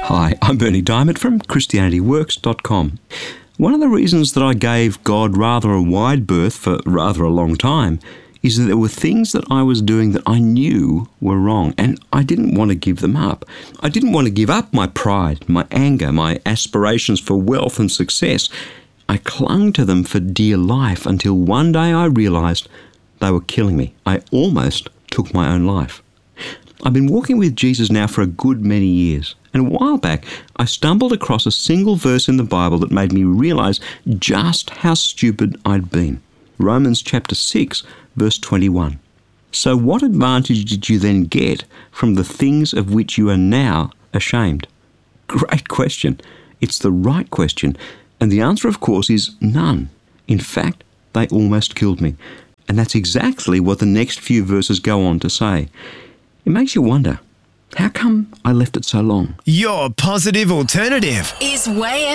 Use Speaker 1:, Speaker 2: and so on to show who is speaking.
Speaker 1: Hi, I'm Bernie Diamond from ChristianityWorks.com. One of the reasons that I gave God rather a wide berth for rather a long time is that there were things that I was doing that I knew were wrong, and I didn't want to give them up. I didn't want to give up my pride, my anger, my aspirations for wealth and success. I clung to them for dear life until one day I realised they were killing me. I almost took my own life. I've been walking with Jesus now for a good many years, and a while back I stumbled across a single verse in the Bible that made me realise just how stupid I'd been. Romans chapter 6, verse 21. So what advantage did you then get from the things of which you are now ashamed? Great question. It's the right question, and the answer, of course, is none. In fact, they almost killed me. And that's exactly what the next few verses go on to say. It makes you wonder, how come I left it so long?
Speaker 2: Your positive alternative
Speaker 3: is Way